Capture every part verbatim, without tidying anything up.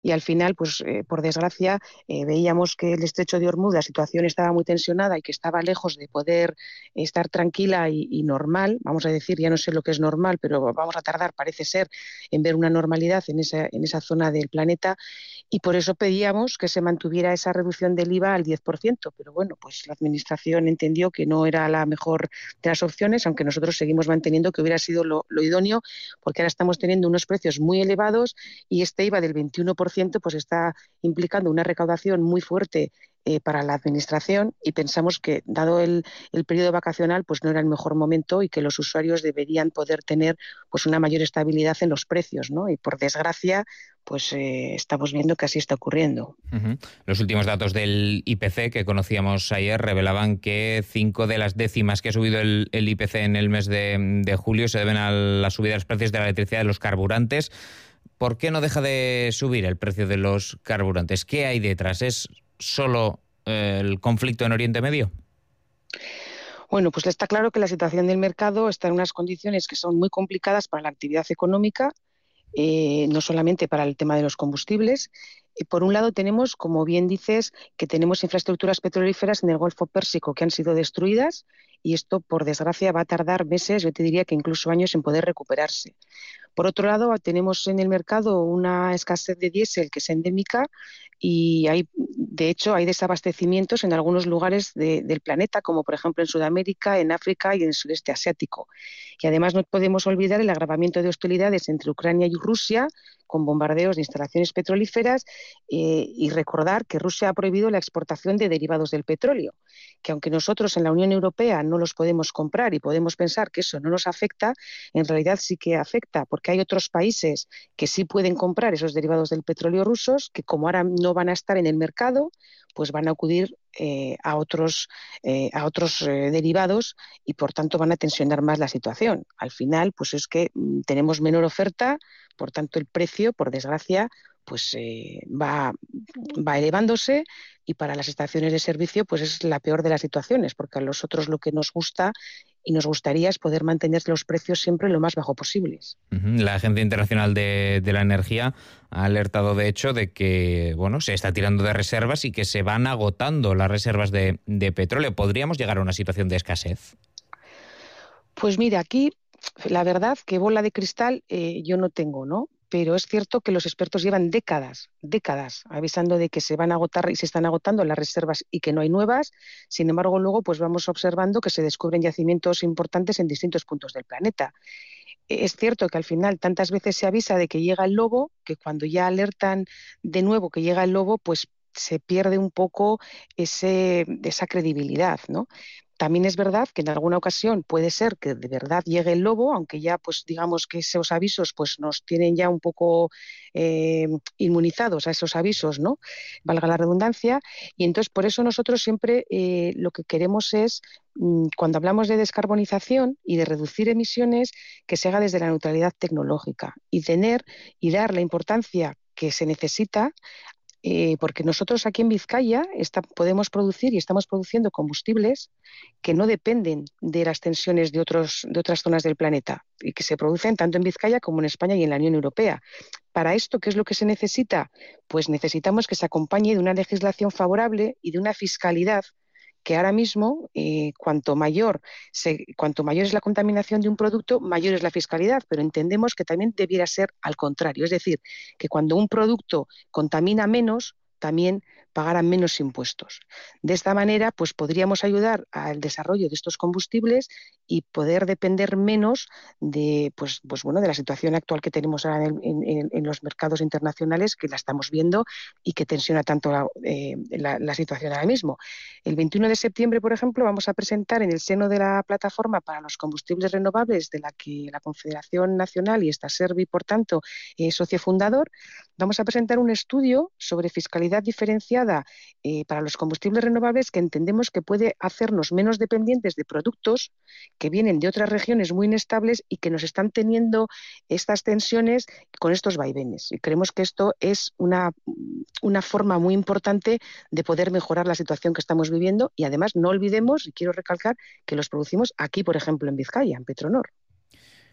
y al final, pues eh, por desgracia, eh, veíamos que el estrecho de Hormuz, la situación estaba muy tensionada y que estaba lejos de poder estar tranquila y, y normal, vamos a decir, ya no sé lo que es normal, pero vamos a tardar, parece ser, en ver una normalidad en esa, en esa zona del planeta, y por eso pedíamos que se mantuviera esa reducción del I V A al diez por ciento, pero bueno, pues la Administración entendió que no era la mejor de las opciones, aunque nosotros seguimos manteniendo que hubiera sido lo, lo idóneo, porque ahora estamos teniendo unos precios muy elevados y este I V A del veintiuno por ciento pues está implicando una recaudación muy fuerte eh, para la Administración, y pensamos que, dado el, el periodo vacacional, pues no era el mejor momento y que los usuarios deberían poder tener pues una mayor estabilidad en los precios, ¿no? Y por desgracia, pues eh, estamos viendo que así está ocurriendo. Uh-huh. Los últimos datos del I P C que conocíamos ayer revelaban que cinco de las décimas que ha subido el, el I P C en el mes de, de julio se deben a la subida de los precios de la electricidad y de los carburantes. ¿Por qué no deja de subir el precio de los carburantes? ¿Qué hay detrás? ¿Es solo eh, el conflicto en Oriente Medio? Bueno, pues está claro que la situación del mercado está en unas condiciones que son muy complicadas para la actividad económica, eh, no solamente para el tema de los combustibles. Eh, por un lado tenemos, como bien dices, que tenemos infraestructuras petrolíferas en el Golfo Pérsico que han sido destruidas, y esto, por desgracia, va a tardar meses, yo te diría que incluso años, en poder recuperarse. Por otro lado, tenemos en el mercado una escasez de diésel que es endémica, y hay, de hecho, hay desabastecimientos en algunos lugares de, del planeta, como por ejemplo en Sudamérica, en África y en el sudeste asiático. Y además no podemos olvidar el agravamiento de hostilidades entre Ucrania y Rusia, con bombardeos de instalaciones petrolíferas, eh, y recordar que Rusia ha prohibido la exportación de derivados del petróleo, que aunque nosotros en la Unión Europea no los podemos comprar y podemos pensar que eso no nos afecta, en realidad sí que afecta, porque hay otros países que sí pueden comprar esos derivados del petróleo rusos, que como ahora no van a estar en el mercado, pues van a acudir eh, a otros, eh, a otros eh, derivados, y por tanto van a tensionar más la situación. Al final, pues es que mm, tenemos menor oferta, por tanto el precio, por desgracia, pues eh, va, va elevándose, y para las estaciones de servicio pues es la peor de las situaciones, porque a nosotros lo que nos gusta y nos gustaría es poder mantener los precios siempre lo más bajo posibles. Uh-huh. La Agencia Internacional de, de la Energía ha alertado, de hecho, de que bueno, se está tirando de reservas y que se van agotando las reservas de, de petróleo. ¿Podríamos llegar a una situación de escasez? Pues mira, aquí la verdad que bola de cristal eh, yo no tengo, ¿no? Pero es cierto que los expertos llevan décadas, décadas, avisando de que se van a agotar y se están agotando las reservas y que no hay nuevas. Sin embargo, luego pues vamos observando que se descubren yacimientos importantes en distintos puntos del planeta. Es cierto que al final tantas veces se avisa de que llega el lobo, que cuando ya alertan de nuevo que llega el lobo, pues se pierde un poco ese, esa credibilidad, ¿no? También es verdad que en alguna ocasión puede ser que de verdad llegue el lobo, aunque ya pues digamos que esos avisos pues nos tienen ya un poco eh, inmunizados a esos avisos, ¿no? Valga la redundancia. Y entonces por eso nosotros siempre eh, lo que queremos es, mm, cuando hablamos de descarbonización y de reducir emisiones, que se haga desde la neutralidad tecnológica y tener y dar la importancia que se necesita. Eh, porque nosotros aquí en Vizcaya está, podemos producir y estamos produciendo combustibles que no dependen de las tensiones de, otros, de otras zonas del planeta, y que se producen tanto en Vizcaya como en España y en la Unión Europea. Para esto, ¿qué es lo que se necesita? Pues necesitamos que se acompañe de una legislación favorable y de una fiscalidad que ahora mismo, eh, cuanto mayor se, cuanto mayor es la contaminación de un producto, mayor es la fiscalidad, pero entendemos que también debiera ser al contrario, es decir, que cuando un producto contamina menos, también pagaran menos impuestos. De esta manera, pues podríamos ayudar al desarrollo de estos combustibles y poder depender menos de, pues, pues bueno, de la situación actual que tenemos ahora en, en, en los mercados internacionales, que la estamos viendo y que tensiona tanto la, eh, la, la situación ahora mismo. El veintiuno de septiembre, por ejemplo, vamos a presentar en el seno de la plataforma para los combustibles renovables, de la que la Confederación Nacional y esta Servi, por tanto, es socio fundador, vamos a presentar un estudio sobre fiscalidad diferenciada eh, para los combustibles renovables, que entendemos que puede hacernos menos dependientes de productos que vienen de otras regiones muy inestables y que nos están teniendo estas tensiones con estos vaivenes. Y creemos que esto es una, una forma muy importante de poder mejorar la situación que estamos viviendo, y además no olvidemos, y quiero recalcar, que los producimos aquí, por ejemplo, en Vizcaya, en Petronor.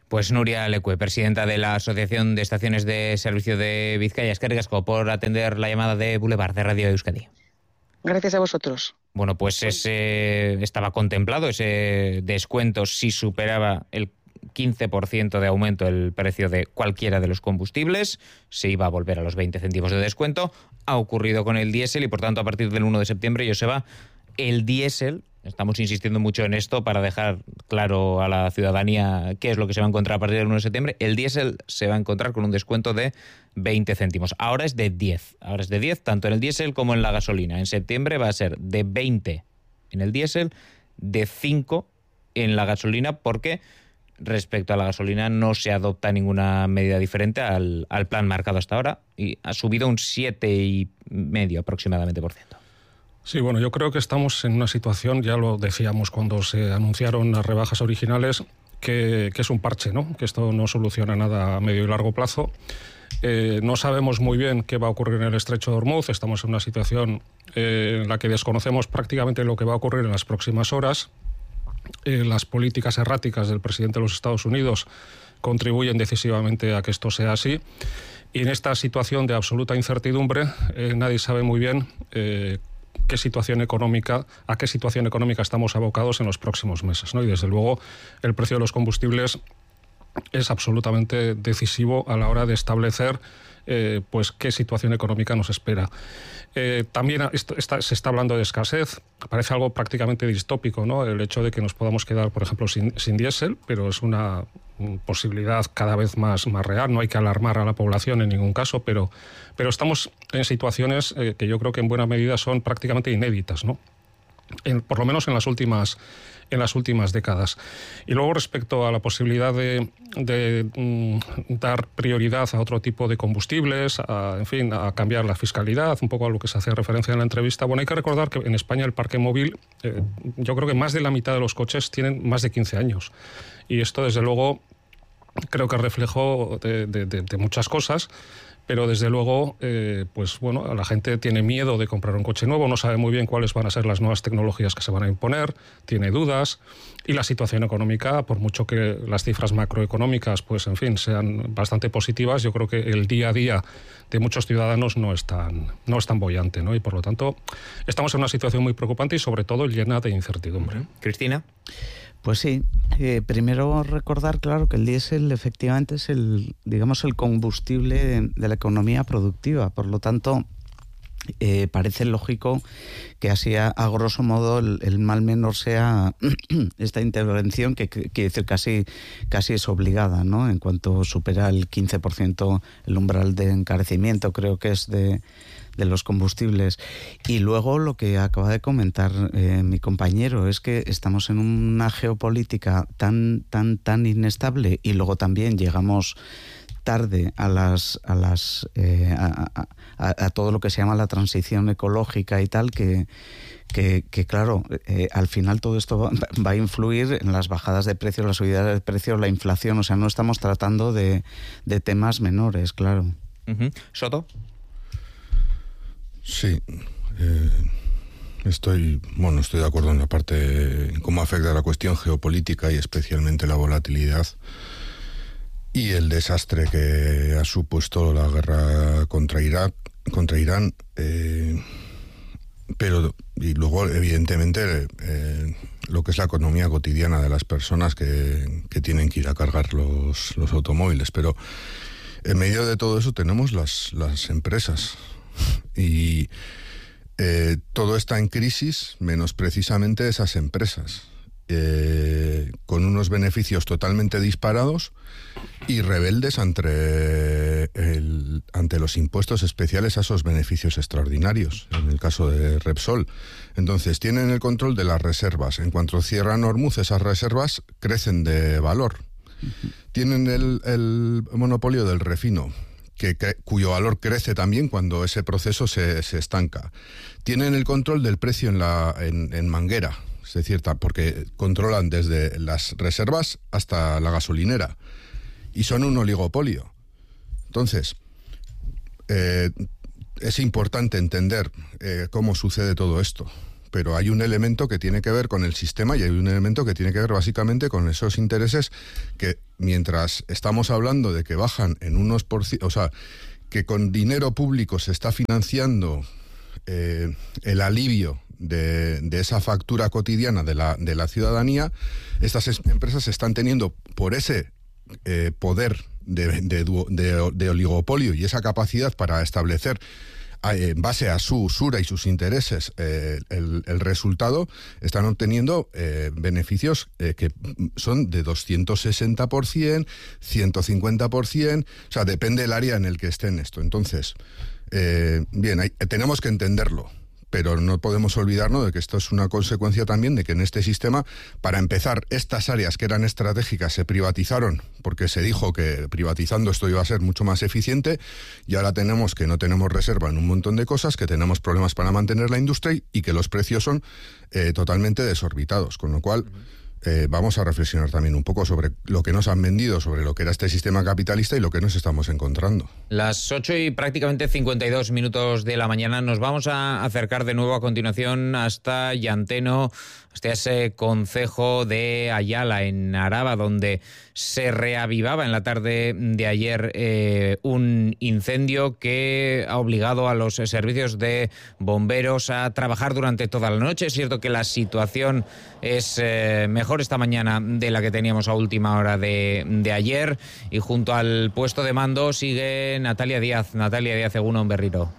Pues Nuria Lecue, presidenta de la Asociación de Estaciones de Servicio de Vizcaya. Eskerrik asko por atender la llamada de Boulevard de Radio Euskadi. Gracias a vosotros. Bueno, pues ese estaba contemplado, ese descuento, si superaba el quince por ciento de aumento el precio de cualquiera de los combustibles, se iba a volver a los veinte céntimos de descuento. Ha ocurrido con el diésel y, por tanto, a partir del uno de septiembre, Joseba, el diésel, estamos insistiendo mucho en esto para dejar claro a la ciudadanía qué es lo que se va a encontrar a partir del uno de septiembre, el diésel se va a encontrar con un descuento de veinte céntimos. Ahora es de diez, ahora es de diez tanto en el diésel como en la gasolina. En septiembre va a ser de veinte en el diésel, de cinco en la gasolina, porque respecto a la gasolina no se adopta ninguna medida diferente al, al plan marcado hasta ahora y ha subido un siete y medio aproximadamente por ciento. Sí, bueno, yo creo que estamos en una situación, ya lo decíamos cuando se anunciaron las rebajas originales, que, que es un parche, ¿no? Que esto no soluciona nada a medio y largo plazo. Eh, no sabemos muy bien qué va a ocurrir en el Estrecho de Hormuz. Estamos en una situación eh, en la que desconocemos prácticamente lo que va a ocurrir en las próximas horas. Eh, las políticas erráticas del presidente de los Estados Unidos contribuyen decisivamente a que esto sea así. Y en esta situación de absoluta incertidumbre, eh, nadie sabe muy bien eh, qué situación económica, a qué situación económica estamos abocados en los próximos meses, ¿no? Y desde luego el precio de los combustibles es absolutamente decisivo a la hora de establecer eh, pues qué situación económica nos espera. Eh, también esto, está, se está hablando de escasez. Parece algo prácticamente distópico, ¿no? El hecho de que nos podamos quedar, por ejemplo, sin, sin diésel, pero es una posibilidad cada vez más, más real. No hay que alarmar a la población en ningún caso, pero, pero estamos en situaciones eh, que yo creo que en buena medida son prácticamente inéditas, ¿no? En, por lo menos en las últimas en las últimas décadas. Y luego, respecto a la posibilidad de, de mm, dar prioridad a otro tipo de combustibles, a, en fin, a cambiar la fiscalidad, un poco a lo que se hacía referencia en la entrevista. Bueno, hay que recordar que en España el parque móvil, eh, yo creo que más de la mitad de los coches tienen más de quince años. Y esto, desde luego, creo que es reflejo de, de, de, de muchas cosas. Pero desde luego, eh, pues bueno, la gente tiene miedo de comprar un coche nuevo, no sabe muy bien cuáles van a ser las nuevas tecnologías que se van a imponer, tiene dudas, y la situación económica, por mucho que las cifras macroeconómicas, pues en fin, sean bastante positivas, yo creo que el día a día de muchos ciudadanos no es tan, no es tan boyante, ¿no? Y por lo tanto, estamos en una situación muy preocupante y sobre todo llena de incertidumbre. Cristina. Pues sí, eh, primero recordar, claro, que el diésel efectivamente es el, digamos, el combustible de, de la economía productiva. Por lo tanto, eh, parece lógico que así a, a grosso modo el, el mal menor sea esta intervención, que quiere decir casi, casi es obligada, ¿no? En cuanto supera el quince por ciento el umbral de encarecimiento, creo que es de... de los combustibles. Y luego lo que acaba de comentar eh, mi compañero es que estamos en una geopolítica tan tan tan inestable y luego también llegamos tarde a las a las eh, a, a, a todo lo que se llama la transición ecológica y tal, que que, que claro, eh, al final todo esto va, va a influir en las bajadas de precios, las subidas de precios, la inflación. O sea, no estamos tratando de, de temas menores, claro. Uh-huh. ¿Soto? Sí, eh, estoy, bueno, estoy de acuerdo en la parte en cómo afecta la cuestión geopolítica y especialmente la volatilidad y el desastre que ha supuesto la guerra contra Irak, contra Irán, eh, pero y luego evidentemente eh, lo que es la economía cotidiana de las personas que, que tienen que ir a cargar los, los automóviles, pero en medio de todo eso tenemos las, las empresas. Y eh, todo está en crisis, menos precisamente esas empresas, eh, con unos beneficios totalmente disparados y rebeldes ante, el, ante los impuestos especiales a esos beneficios extraordinarios, en el caso de Repsol. Entonces, tienen el control de las reservas. En cuanto cierran Hormuz, esas reservas crecen de valor. Tienen el, el monopolio del refino, Que, que, cuyo valor crece también cuando ese proceso se, se estanca. Tienen el control del precio en, la, en, en manguera, es decir, porque controlan desde las reservas hasta la gasolinera, y son un oligopolio. Entonces, eh, es importante entender eh, cómo sucede todo esto, pero hay un elemento que tiene que ver con el sistema y hay un elemento que tiene que ver básicamente con esos intereses que mientras estamos hablando de que bajan en unos por ciento, o sea, que con dinero público se está financiando eh, el alivio de, de esa factura cotidiana de la, de la ciudadanía, estas empresas están teniendo por ese eh, poder de, de, de, de oligopolio y esa capacidad para establecer en base a su usura y sus intereses eh, el, el resultado, están obteniendo eh, beneficios eh, que son de doscientos sesenta por ciento, ciento cincuenta por ciento, o sea, depende del área en el que esté en esto. Entonces, eh, bien, hay, tenemos que entenderlo, pero no podemos olvidarnos de que esto es una consecuencia también de que en este sistema, para empezar, estas áreas que eran estratégicas se privatizaron porque se dijo que privatizando esto iba a ser mucho más eficiente y ahora tenemos que no tenemos reserva en un montón de cosas, que tenemos problemas para mantener la industria y que los precios son eh, totalmente desorbitados, con lo cual eh, vamos a reflexionar también un poco sobre lo que nos han vendido, sobre lo que era este sistema capitalista y lo que nos estamos encontrando. Las ocho y prácticamente cincuenta y dos minutos de la mañana nos vamos a acercar de nuevo a continuación hasta Llanteno, hasta ese concejo de Ayala, en Araba, donde se reavivaba en la tarde de ayer eh, un incendio que ha obligado a los servicios de bomberos a trabajar durante toda la noche. Es cierto que la situación es eh, mejor esta mañana de la que teníamos a última hora de, de ayer, y junto al puesto de mando sigue Natalia Díaz. Natalia Díaz, Egunon Berriro.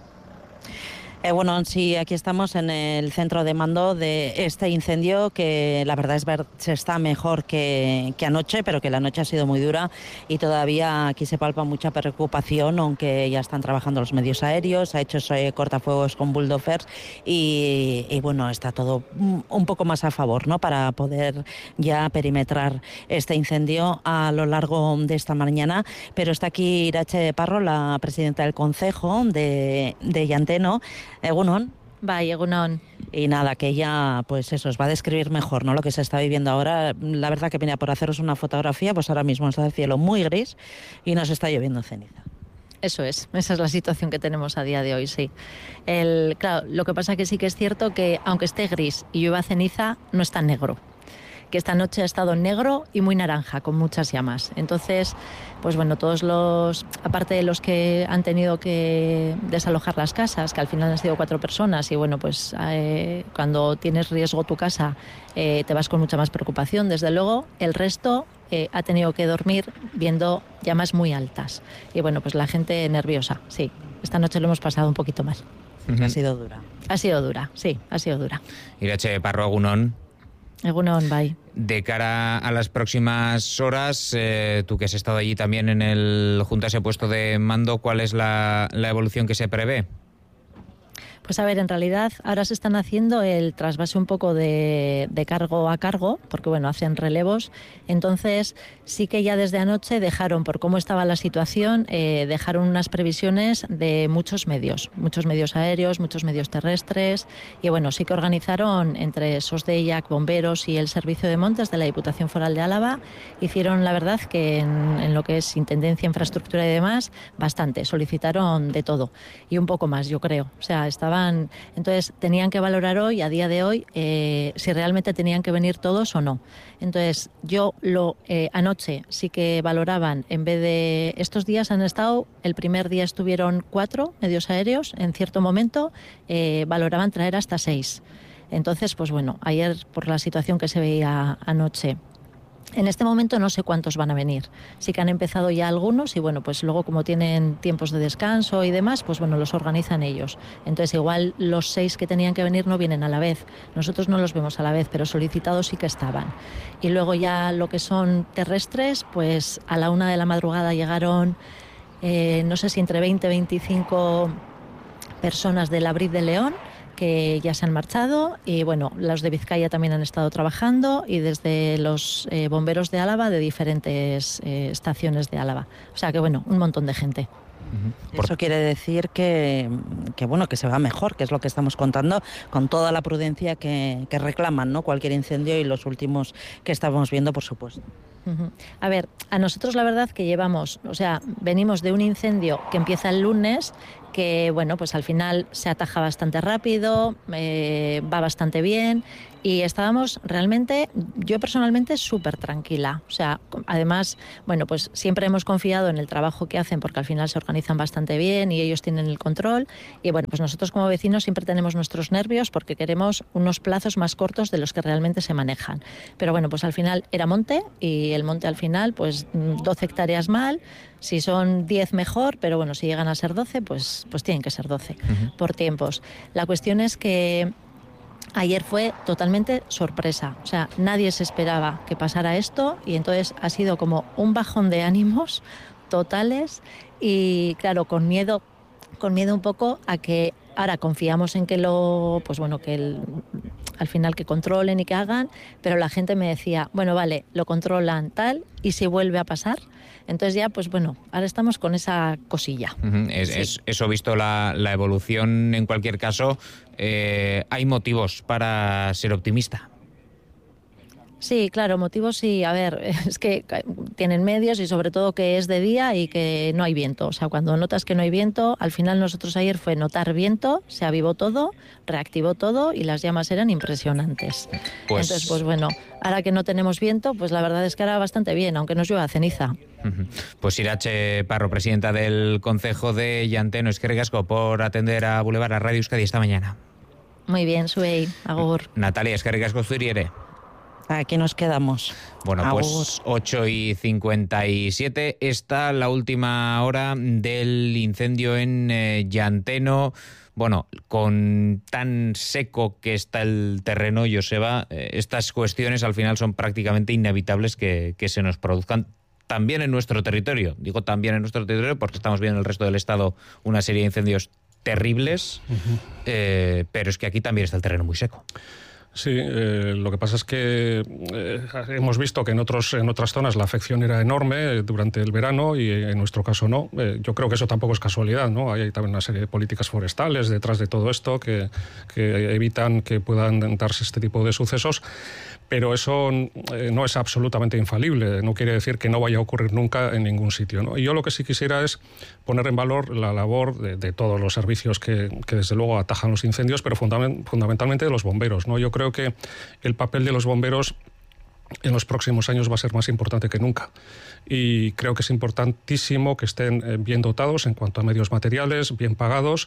Eh, bueno, sí, aquí estamos en el centro de mando de este incendio, que la verdad es ver se está mejor que, que anoche, pero que la noche ha sido muy dura y todavía aquí se palpa mucha preocupación, aunque ya están trabajando los medios aéreos, ha hecho eh, cortafuegos con bulldozers y, y bueno, está todo un poco más a favor, ¿no?, para poder ya perimetrar este incendio a lo largo de esta mañana. Pero está aquí Irache Parro, la presidenta del concejo de, de Llanteno. Egunon. Bai, egunon. Y nada, que ella, pues eso, os va a describir mejor, ¿no?, lo que se está viviendo ahora. La verdad que venía por haceros una fotografía, pues ahora mismo está el cielo muy gris y nos está lloviendo ceniza. Eso es, esa es la situación que tenemos a día de hoy, sí. El, claro, lo que pasa que sí que es cierto que aunque esté gris y llueva ceniza, no está negro. Que esta noche ha estado en negro y muy naranja, con muchas llamas. Entonces, pues bueno, todos los, aparte de los que han tenido que desalojar las casas, que al final han sido cuatro personas, y bueno, pues eh, cuando tienes riesgo tu casa, eh, te vas con mucha más preocupación, desde luego. El resto eh, ha tenido que dormir viendo llamas muy altas. Y bueno, pues la gente nerviosa, sí. Esta noche lo hemos pasado un poquito mal. Uh-huh. Ha sido dura. Ha sido dura, sí, ha sido dura. Irache Parro, egunon. Egunon, bai. De cara a las próximas horas, eh, tú que has estado allí también en el junto a ese puesto de mando, ¿cuál es la, la evolución que se prevé? Pues a ver, en realidad ahora se están haciendo el trasvase un poco de, de cargo a cargo, porque bueno, hacen relevos. Entonces sí que ya desde anoche dejaron, por cómo estaba la situación, eh, dejaron unas previsiones de muchos medios, muchos medios aéreos, muchos medios terrestres, y bueno, sí que organizaron entre SOSDEIAC, bomberos y el Servicio de Montes de la Diputación Foral de Álava. Hicieron, la verdad, que en, en lo que es Intendencia, Infraestructura y demás, bastante, solicitaron de todo y un poco más, yo creo. O sea, estaban, entonces tenían que valorar hoy, a día de hoy, eh, si realmente tenían que venir todos o no. Entonces yo lo eh, anoche sí que valoraban, en vez de estos días han estado, el primer día estuvieron cuatro medios aéreos, en cierto momento eh, valoraban traer hasta seis. Entonces, pues bueno, ayer por la situación que se veía anoche, en este momento no sé cuántos van a venir. Sí que han empezado ya algunos y bueno, pues luego como tienen tiempos de descanso y demás, pues bueno, los organizan ellos. Entonces igual los seis que tenían que venir no vienen a la vez. Nosotros no los vemos a la vez, pero solicitados sí que estaban. Y luego ya lo que son terrestres, pues a la una de la madrugada llegaron, eh, no sé si entre veinte y veinticinco personas del Abric de León, que ya se han marchado, y bueno, los de Vizcaya también han estado trabajando, y desde los eh, bomberos de Álava, de diferentes eh, estaciones de Álava. O sea que bueno, un montón de gente. Uh-huh. Eso quiere decir que, que bueno, que se va mejor, que es lo que estamos contando, con toda la prudencia que, que reclaman, ¿no?, cualquier incendio, y los últimos que estamos viendo, por supuesto. Uh-huh. A ver, a nosotros la verdad que llevamos, o sea, venimos de un incendio que empieza el lunes, que bueno, pues al final se ataja bastante rápido, eh, va bastante bien y estábamos realmente, yo personalmente súper tranquila. O sea, además, bueno, pues siempre hemos confiado en el trabajo que hacen porque al final se organizan bastante bien y ellos tienen el control y bueno, pues nosotros como vecinos siempre tenemos nuestros nervios porque queremos unos plazos más cortos de los que realmente se manejan. Pero bueno, pues al final era monte y el monte al final, pues doce hectáreas mal, si son diez mejor, pero bueno, si llegan a ser doce, pues, pues tienen que ser doce uh-huh. por tiempos. La cuestión es que ayer fue totalmente sorpresa, o sea, nadie se esperaba que pasara esto y entonces ha sido como un bajón de ánimos totales y claro, con miedo, con miedo un poco a que ahora confiamos en que lo, pues bueno, que el, al final que controlen y que hagan, pero la gente me decía, bueno, vale, lo controlan tal y si vuelve a pasar. Entonces ya, pues bueno, ahora estamos con esa cosilla. Uh-huh. Es, sí. es, eso visto la, la evolución, en cualquier caso, eh, hay motivos para ser optimista. Sí, claro, motivos sí. A ver, es que tienen medios y sobre todo que es de día y que no hay viento. O sea, cuando notas que no hay viento, al final nosotros ayer fue notar viento, se avivó todo, reactivó todo y las llamas eran impresionantes. Pues... Entonces, pues bueno, ahora que no tenemos viento, pues la verdad es que ahora bastante bien, aunque nos llueva ceniza. Uh-huh. Pues Irache Parro, presidenta del Concejo de Llanteno, eskerrik asko por atender a Boulevard, a Radio Euskadi esta mañana. Muy bien, Suey, agur. Natalia, eskerrik asko zuri ere. Aquí nos quedamos. Bueno, Agur. Pues ocho y cincuenta y siete, está la última hora del incendio en eh, Llanteno. Bueno, con tan seco que está el terreno, Joseba, eh, estas cuestiones al final son prácticamente inevitables que, que se nos produzcan también en nuestro territorio. Digo también en nuestro territorio porque estamos viendo en el resto del estado una serie de incendios terribles, uh-huh. eh, pero es que aquí también está el terreno muy seco. Sí, eh, lo que pasa es que eh, hemos visto que en otros en otras zonas la afección era enorme durante el verano y en nuestro caso no. Eh, yo creo que eso tampoco es casualidad, ¿no? Hay también una serie de políticas forestales detrás de todo esto que, que evitan que puedan darse este tipo de sucesos. Pero eso eh, no es absolutamente infalible, no quiere decir que no vaya a ocurrir nunca en ningún sitio, ¿no? Y yo lo que sí quisiera es poner en valor la labor de, de todos los servicios que, que desde luego atajan los incendios, pero fundament, fundamentalmente de los bomberos, ¿no? Yo creo que el papel de los bomberos en los próximos años va a ser más importante que nunca. Y creo que es importantísimo que estén bien dotados en cuanto a medios materiales, bien pagados,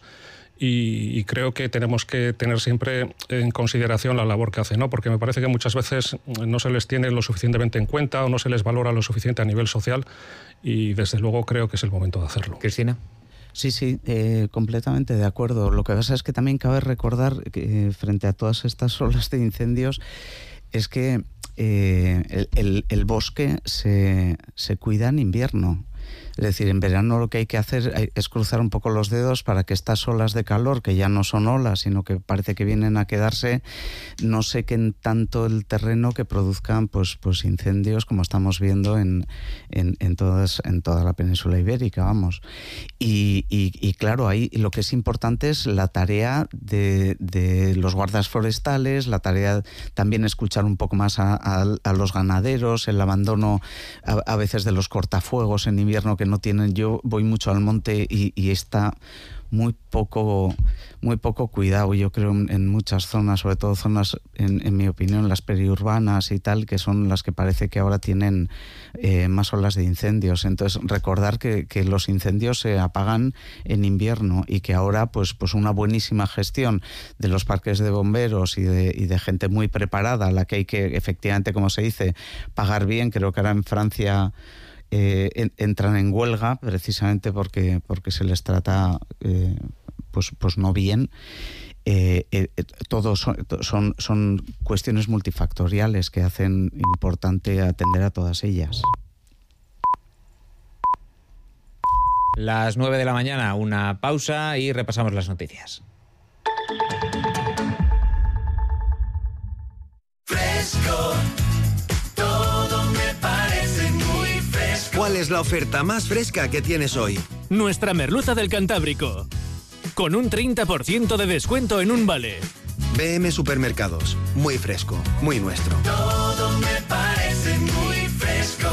y, y creo que tenemos que tener siempre en consideración la labor que hacen, ¿no? Porque me parece que muchas veces no se les tiene lo suficientemente en cuenta o no se les valora lo suficiente a nivel social y desde luego creo que es el momento de hacerlo. Cristina. Sí, sí, eh, completamente de acuerdo. Lo que pasa es que también cabe recordar que eh, frente a todas estas olas de incendios es que eh, el, el, el bosque se, se cuida en invierno. Es decir, en verano lo que hay que hacer es cruzar un poco los dedos para que estas olas de calor, que ya no son olas, sino que parece que vienen a quedarse, no sequen tanto el terreno que produzcan pues, pues incendios como estamos viendo en, en, en, todas, en toda la península ibérica, vamos. Y, y, y claro, ahí lo que es importante es la tarea de, de los guardas forestales, la tarea también escuchar un poco más a, a, a los ganaderos, el abandono a, a veces de los cortafuegos en invierno que no tienen. Yo voy mucho al monte y, y está muy poco muy poco cuidado, yo creo, en, en muchas zonas, sobre todo zonas, en, en mi opinión, las periurbanas y tal, que son las que parece que ahora tienen eh, más olas de incendios. Entonces, recordar que, que los incendios se apagan en invierno y que ahora, pues, pues una buenísima gestión de los parques de bomberos y de, y de gente muy preparada, a la que hay que, efectivamente, como se dice, pagar bien. Creo que ahora en Francia Eh, en, entran en huelga precisamente porque, porque se les trata eh, pues, pues no bien. Eh, eh, todo son, son, son cuestiones multifactoriales que hacen importante atender a todas ellas. Las nueve de la mañana, una pausa y repasamos las noticias. Fresco. ¿Cuál es la oferta más fresca que tienes hoy? Nuestra merluza del Cantábrico, con un treinta por ciento de descuento en un vale. B M Supermercados, muy fresco, muy nuestro. Todo me parece muy fresco.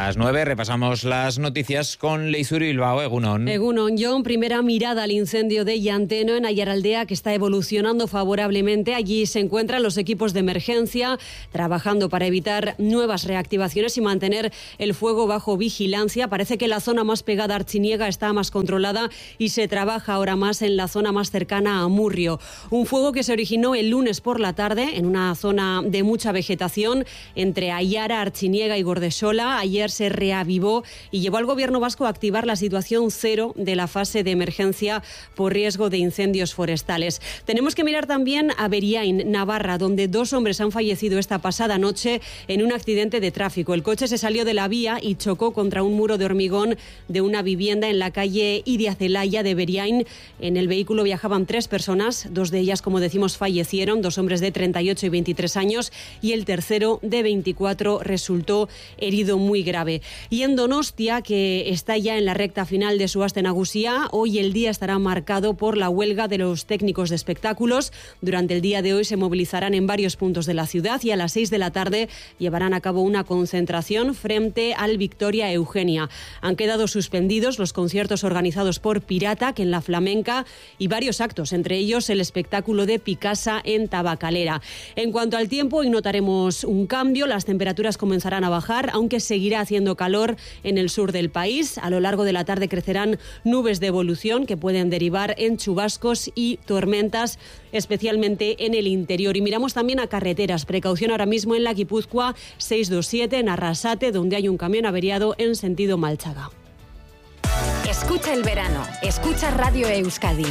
las nueve repasamos las noticias con Leizuri Bilbao. Egunon. Egunon, John. Primera mirada al incendio de Llanteno en Aiaraldea, que está evolucionando favorablemente. Allí se encuentran los equipos de emergencia trabajando para evitar nuevas reactivaciones y mantener el fuego bajo vigilancia. Parece que la zona más pegada a Artziniega está más controlada y se trabaja ahora más en la zona más cercana a Amurrio. Un fuego que se originó el lunes por la tarde en una zona de mucha vegetación entre Aiara, Artziniega y Gordesola. Ayer se reavivó y llevó al gobierno vasco a activar la situación cero de la fase de emergencia por riesgo de incendios forestales. Tenemos que mirar también a Beriain, Navarra, donde dos hombres han fallecido esta pasada noche en un accidente de tráfico. El coche se salió de la vía y chocó contra un muro de hormigón de una vivienda en la calle Iria Celaya de Beriain. En el vehículo viajaban tres personas, dos de ellas, como decimos, fallecieron, dos hombres de treinta y ocho y veintitrés años, y el tercero, de veinticuatro, resultó herido muy grave. Y en Donostia, que está ya en la recta final de su Aste Nagusia, hoy el día estará marcado por la huelga de los técnicos de espectáculos. Durante el día de hoy se movilizarán en varios puntos de la ciudad y a las seis de la tarde llevarán a cabo una concentración frente al Victoria Eugenia. Han quedado suspendidos los conciertos organizados por Pirata, que en la Flamenca, y varios actos, entre ellos el espectáculo de Picasa en Tabacalera. En cuanto al tiempo, hoy notaremos un cambio. Las temperaturas comenzarán a bajar, aunque seguirá haciendo calor en el sur del país. A lo largo de la tarde crecerán nubes de evolución que pueden derivar en chubascos y tormentas, especialmente en el interior. Y miramos también a carreteras. Precaución ahora mismo en la Guipúzcoa seiscientos veintisiete, en Arrasate, donde hay un camión averiado en sentido Malchaga. Escucha el verano. Escucha Radio Euskadi.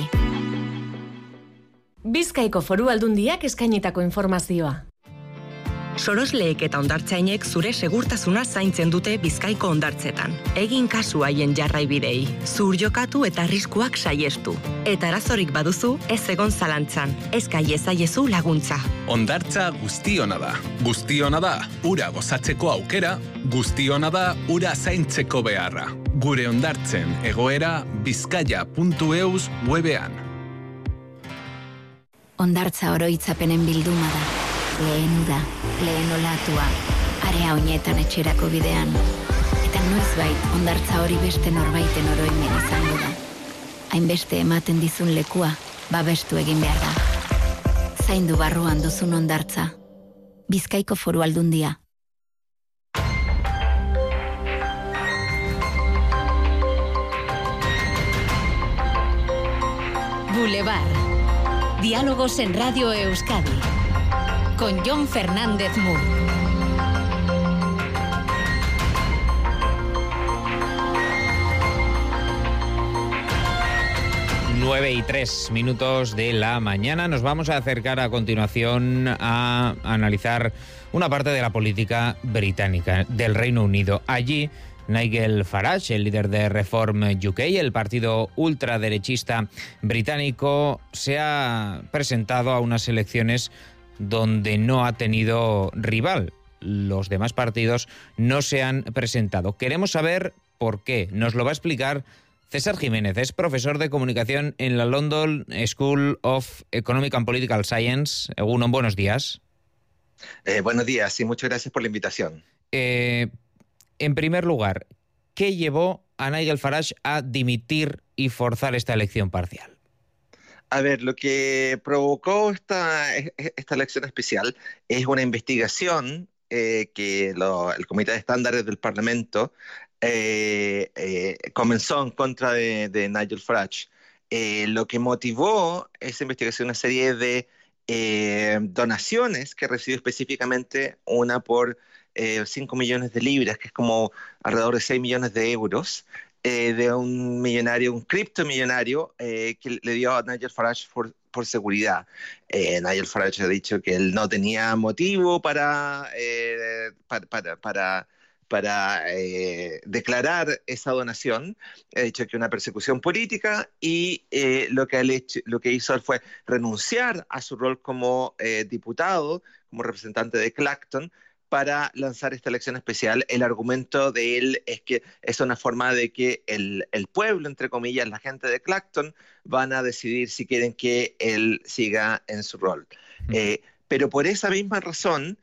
Bizkaiko Foru Aldundiak eskainitako informazioa. Sorosleek eta hondartzainek zure segurtasuna zaintzen dute Bizkaiko hondartzetan. Egin kasu haien jarraibidei, zur jokatu eta arriskuak saiestu. Eta arazorik baduzu, ez egon zalantzan, eska iezaiezu laguntza. Hondartza guztiona da. Guztiona da, ura gozatzeko aukera, guztiona da, ura zaintzeko beharra. Gure hondartzen egoera bizkaia puntu eus webean. Hondartza oroitzapenen bilduma da. Lehen uda, lehen olatua, area oinetan etxerako bidean. Eta noizbait, hondartza hori beste norbaiten oroimen izango da. Hainbeste ematen dizun lekua, babestu egin behar da. Zaindu barruan duzun hondartza. Bizkaiko Foru Aldundia. Boulevard. Diálogos en Radio Euskadi. Con John Fernández Moore. nueve y tres minutos de la mañana. Nos vamos a acercar a continuación a analizar una parte de la política británica, del Reino Unido. Allí, Nigel Farage, el líder de Reform U K, el partido ultraderechista británico, se ha presentado a unas elecciones donde no ha tenido rival. Los demás partidos no se han presentado. Queremos saber por qué. Nos lo va a explicar César Jiménez. Es profesor de comunicación en la London School of Economic and Political Science. Egunon, buenos días. Eh, buenos días y muchas gracias por la invitación. Eh, en primer lugar, ¿qué llevó a Nigel Farage a dimitir y forzar esta elección parcial? A ver, lo que provocó esta, esta elección especial es una investigación eh, que lo, el Comité de Estándares del Parlamento eh, eh, comenzó en contra de, de Nigel Farage. Eh, lo que motivó esa investigación, una serie de eh, donaciones que recibió específicamente, una por eh, cinco millones de libras, que es como alrededor de seis millones de euros, Eh, de un millonario, un criptomillonario eh, que le dio a Nigel Farage por, por seguridad. Eh, Nigel Farage ha dicho que él no tenía motivo para, eh, para, para, para, para eh, declarar esa donación. Ha dicho que una persecución política y eh, lo, que él hecho, lo que hizo él fue renunciar a su rol como eh, diputado, como representante de Clacton, para lanzar esta elección especial. El argumento de él es que es una forma de que el, el pueblo, entre comillas, la gente de Clacton, van a decidir si quieren que él siga en su rol. Mm. Eh, pero por esa misma razón,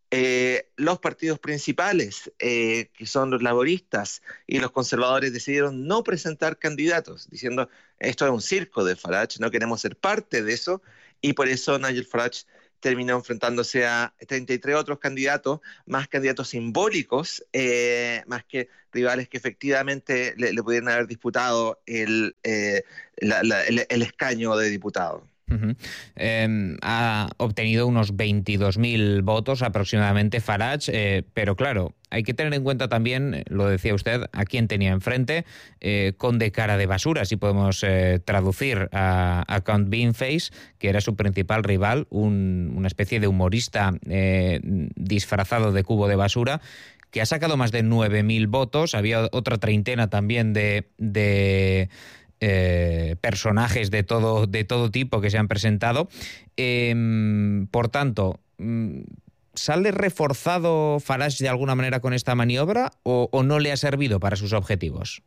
eh, los partidos principales, eh, que son los laboristas y los conservadores, decidieron no presentar candidatos, diciendo esto es un circo de Farage, no queremos ser parte de eso, y por eso Nigel Farage terminó enfrentándose a treinta y tres otros candidatos, más candidatos simbólicos, eh, más que rivales que efectivamente le, le pudieran haber disputado el, eh, la, la, el, el escaño de diputado. Uh-huh. Eh, ha obtenido unos veintidós mil votos aproximadamente Farage, eh, pero claro, hay que tener en cuenta también, lo decía usted, a quién tenía enfrente, eh, conde cara de basura, si podemos eh, traducir a, a Count Beanface, que era su principal rival, un, una especie de humorista eh, disfrazado de cubo de basura, que ha sacado más de nueve mil votos. Había otra treintena también de... de Eh, personajes de todo, de todo tipo que se han presentado. Eh, por tanto, ¿sale reforzado Farage de alguna manera con esta maniobra o, o no le ha servido para sus objetivos?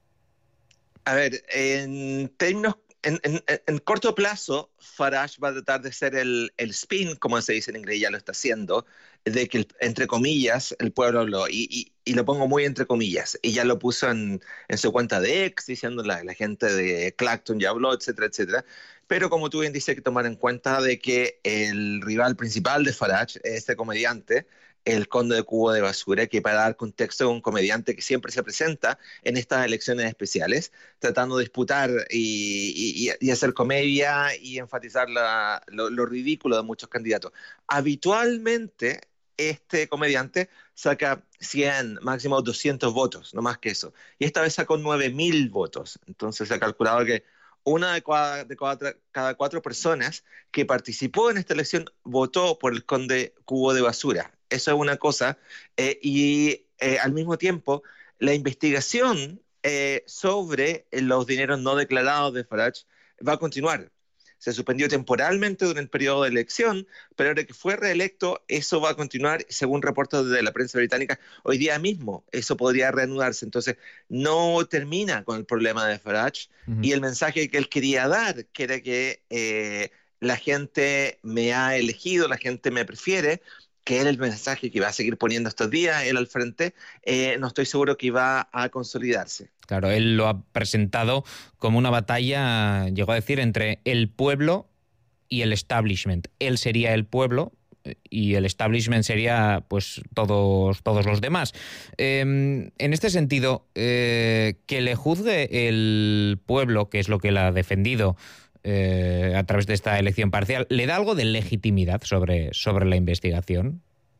A ver, en términos, en, en, en corto plazo, Farage va a tratar de ser el, el spin, como se dice en inglés, ya lo está haciendo, de que, entre comillas, el pueblo habló, y, y, y lo pongo muy entre comillas, y ya lo puso en, en su cuenta de X, diciendo la, la gente de Clacton ya habló, etcétera, etcétera. Pero como tú bien dices, hay que tomar en cuenta de que el rival principal de Farage es este comediante, el conde de cubo de basura, que para dar contexto es un comediante que siempre se presenta en estas elecciones especiales, tratando de disputar y, y, y hacer comedia y enfatizar la, lo, lo ridículo de muchos candidatos. Habitualmente, este comediante saca cien, máximo doscientos votos, no más que eso. Y esta vez sacó nueve mil votos. Entonces se ha calculado que una de cada, de cada, cada cuatro personas que participó en esta elección votó por el conde cubo de basura. Eso es una cosa. Eh, y eh, al mismo tiempo, la investigación eh, sobre los dineros no declarados de Farage va a continuar. Se suspendió temporalmente durante el periodo de elección, pero ahora que fue reelecto, eso va a continuar, según reportes de la prensa británica. Hoy día mismo eso podría reanudarse. Entonces, no termina con el problema de Farage. Uh-huh. Y el mensaje que él quería dar, que era que eh, la gente me ha elegido, la gente me prefiere, que era el mensaje que va a seguir poniendo estos días, él al frente, eh, no estoy seguro que va a consolidarse. Claro, él lo ha presentado como una batalla, llegó a decir, entre el pueblo y el establishment. Él sería el pueblo y el establishment sería pues todos, todos los demás. Eh, en este sentido, eh, que le juzgue el pueblo, que es lo que él ha defendido, Eh, a través de esta elección parcial, ¿le da algo de legitimidad sobre, sobre la investigación?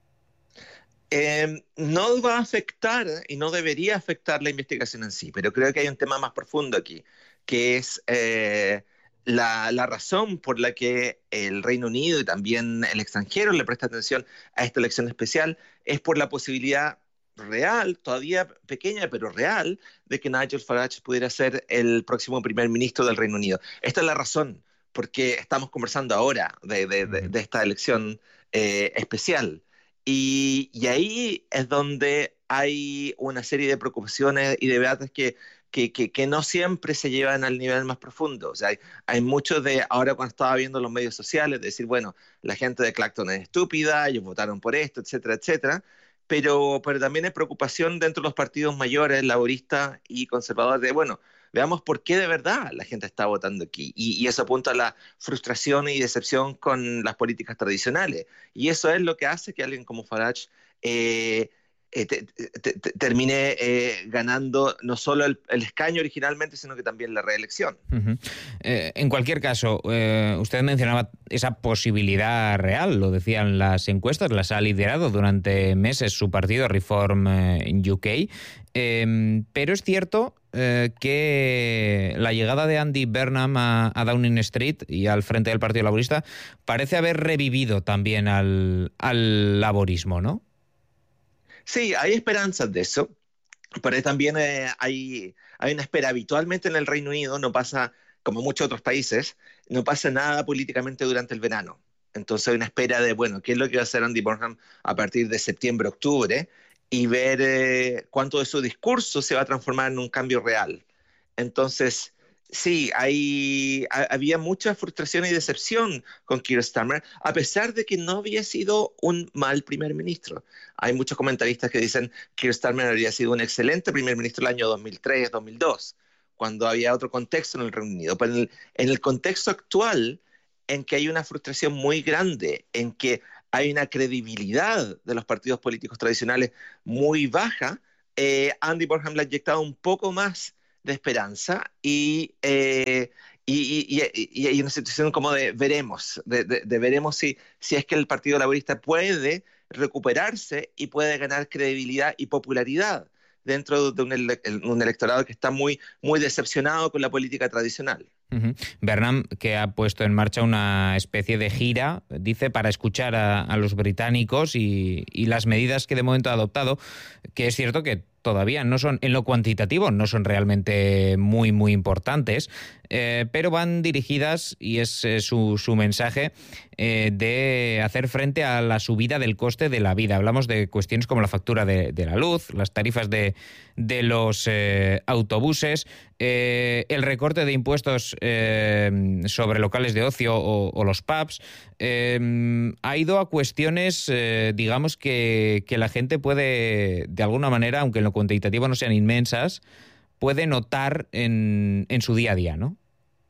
Eh, no va a afectar y no debería afectar la investigación en sí, pero creo que hay un tema más profundo aquí, que es eh, la, la razón por la que el Reino Unido y también el extranjero le presta atención a esta elección especial, es por la posibilidad real, todavía pequeña pero real, de que Nigel Farage pudiera ser el próximo primer ministro del Reino Unido. Esta es la razón porque estamos conversando ahora de, de, de, de esta elección eh, especial. Y, y ahí es donde hay una serie de preocupaciones y debates que, que, que, que no siempre se llevan al nivel más profundo. O sea, hay, hay mucho de, ahora cuando estaba viendo los medios sociales, de decir, bueno, la gente de Clacton es estúpida, ellos votaron por esto, etcétera, etcétera. Pero, pero también hay preocupación dentro de los partidos mayores, laboristas y conservadores, de, bueno, veamos por qué de verdad la gente está votando aquí. Y, y eso apunta a la frustración y decepción con las políticas tradicionales. Y eso es lo que hace que alguien como Farage eh, eh, te, te, te, termine eh, ganando no solo el, el escaño originalmente, sino que también la reelección. Uh-huh. Eh, en cualquier caso, eh, usted mencionaba esa posibilidad real, lo decían las encuestas, las ha liderado durante meses su partido Reform eh, U K, eh, pero es cierto eh, que la llegada de Andy Burnham a, a Downing Street y al frente del Partido Laborista parece haber revivido también al, al laborismo, ¿no? Sí, hay esperanzas de eso, pero también eh, hay, hay una espera. Habitualmente en el Reino Unido no pasa, como en muchos otros países, no pasa nada políticamente durante el verano. Entonces hay una espera de, bueno, ¿qué es lo que va a hacer Andy Burnham a partir de septiembre, octubre? Y ver eh, cuánto de su discurso se va a transformar en un cambio real. Entonces, Sí, hay, ha, había mucha frustración y decepción con Keir Starmer, a pesar de que no había sido un mal primer ministro. Hay muchos comentaristas que dicen que Keir Starmer habría sido un excelente primer ministro el año dos mil tres, dos mil dos, cuando había otro contexto en el Reino Unido. Pero en el, en el contexto actual, en que hay una frustración muy grande, en que hay una credibilidad de los partidos políticos tradicionales muy baja, eh, Andy Burnham le ha inyectado un poco más de esperanza y, eh, y, y, y, y una situación como de veremos, de, de, de veremos si, si es que el Partido Laborista puede recuperarse y puede ganar credibilidad y popularidad dentro de un, ele un electorado que está muy, muy decepcionado con la política tradicional. Uh-huh. Burnham, que ha puesto en marcha una especie de gira, dice, para escuchar a, a los británicos y, y las medidas que de momento ha adoptado, que es cierto que todavía no son, en lo cuantitativo, no son realmente muy, muy importantes, eh, pero van dirigidas, y es eh, su, su mensaje, eh, de hacer frente a la subida del coste de la vida. Hablamos de cuestiones como la factura de, de la luz, las tarifas de, de los eh, autobuses, eh, el recorte de impuestos eh, sobre locales de ocio o, o los pubs. Eh, ha ido a cuestiones, eh, digamos, que, que la gente puede, de alguna manera, aunque en lo cuantitativo no sean inmensas, puede notar en, en su día a día, ¿no?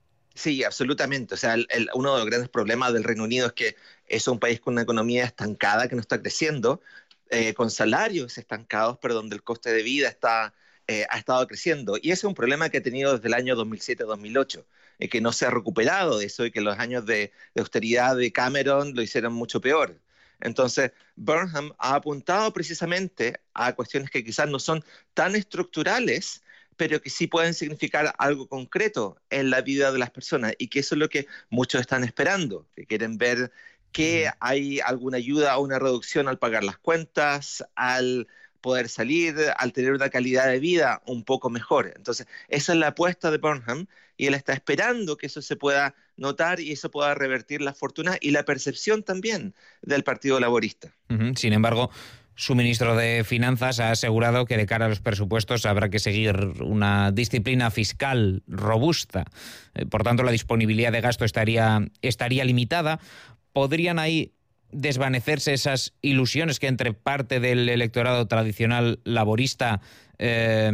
Sí, absolutamente. O sea, el, el, uno de los grandes problemas del Reino Unido es que es un país con una economía estancada que no está creciendo, eh, con salarios estancados, pero donde el coste de vida está, eh, ha estado creciendo. Y ese es un problema que ha tenido desde el año dos mil siete dos mil ocho, eh, que no se ha recuperado de eso y que los años de, de austeridad de Cameron lo hicieron mucho peor. Entonces, Burnham ha apuntado precisamente a cuestiones que quizás no son tan estructurales, pero que sí pueden significar algo concreto en la vida de las personas, y que eso es lo que muchos están esperando, que quieren ver que hay alguna ayuda o una reducción al pagar las cuentas, al poder salir, al tener una calidad de vida un poco mejor. Entonces, esa es la apuesta de Burnham, y él está esperando que eso se pueda notar y eso pueda revertir la fortuna y la percepción también del Partido Laborista. Uh-huh. Sin embargo, su ministro de Finanzas ha asegurado que de cara a los presupuestos habrá que seguir una disciplina fiscal robusta. Por tanto, la disponibilidad de gasto estaría, estaría limitada. ¿Podrían ahí desvanecerse esas ilusiones que entre parte del electorado tradicional laborista, eh,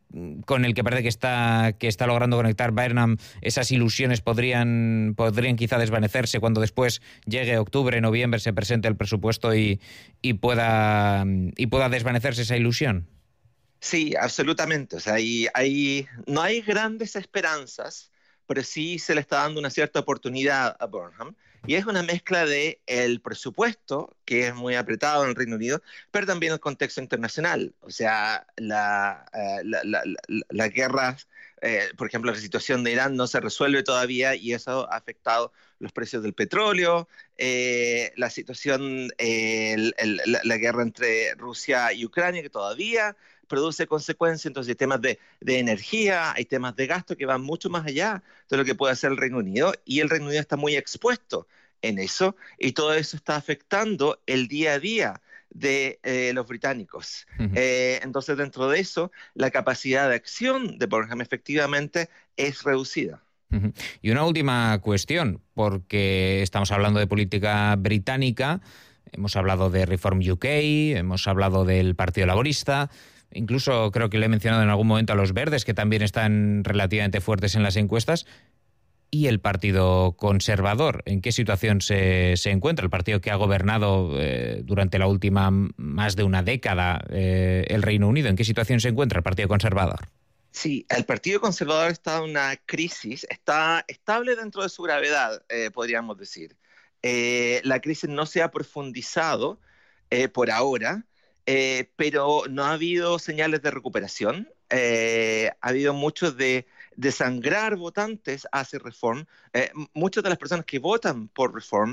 con el que parece que está, que está logrando conectar Burnham, esas ilusiones podrían, podrían quizá desvanecerse cuando después llegue octubre, noviembre, se presente el presupuesto y, y, pueda, y pueda desvanecerse esa ilusión? Sí, absolutamente. O sea, hay, hay, no hay grandes esperanzas, pero sí se le está dando una cierta oportunidad a Burnham. Y es una mezcla de el presupuesto, que es muy apretado en el Reino Unido, pero también el contexto internacional. O sea, la, uh, la, la, la, la guerra, eh, por ejemplo, la situación de Irán no se resuelve todavía y eso ha afectado los precios del petróleo, eh, la situación, eh, el, el, la, la guerra entre Rusia y Ucrania, que todavía produce consecuencias. Entonces hay temas de, de energía, hay temas de gasto que van mucho más allá de lo que puede hacer el Reino Unido, y el Reino Unido está muy expuesto en eso, y todo eso está afectando el día a día de eh, los británicos. Uh-huh. eh, entonces, dentro de eso, la capacidad de acción de Burnham efectivamente es reducida. Uh-huh. Y una última cuestión, porque estamos hablando de política británica, hemos hablado de Reform U K, hemos hablado del Partido Laborista. Incluso creo que le he mencionado en algún momento a los Verdes, que también están relativamente fuertes en las encuestas. ¿Y el Partido Conservador? ¿En qué situación se, se encuentra? El partido que ha gobernado eh, durante la última más de una década eh, el Reino Unido. ¿En qué situación se encuentra el Partido Conservador? Sí, el Partido Conservador está en una crisis, está estable dentro de su gravedad, eh, podríamos decir. Eh, la crisis no se ha profundizado eh, por ahora, Eh, pero no ha habido señales de recuperación. Eh, ha habido mucho de desangrar votantes hacia Reform. Eh, muchas de las personas que votan por Reform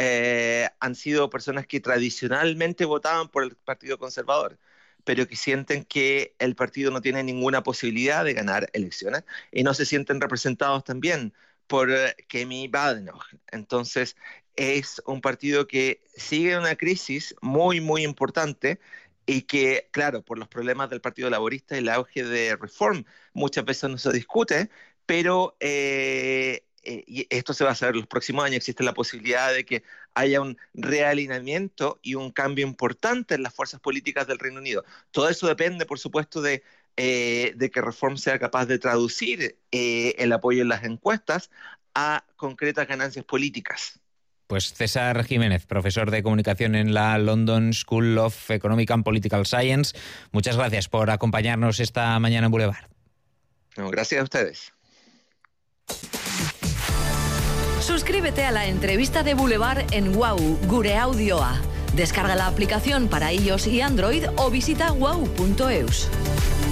eh, han sido personas que tradicionalmente votaban por el Partido Conservador, pero que sienten que el partido no tiene ninguna posibilidad de ganar elecciones y no se sienten representados también por uh, Kemi Badenoch. Entonces, es un partido que sigue una crisis muy, muy importante, y que, claro, por los problemas del Partido Laborista y el auge de Reform, muchas veces no se discute, pero eh, eh, y esto se va a saber los próximos años. Existe la posibilidad de que haya un realineamiento y un cambio importante en las fuerzas políticas del Reino Unido. Todo eso depende, por supuesto, de, eh, de que Reform sea capaz de traducir eh, el apoyo en las encuestas a concretas ganancias políticas. Pues César Jiménez, profesor de comunicación en la London School of Economic and Political Science, muchas gracias por acompañarnos esta mañana en Boulevard. No, gracias a ustedes. Suscríbete a la entrevista de Boulevard en Wow, Gure Audioa. Descarga la aplicación para iOS y Android o visita wow punto eus.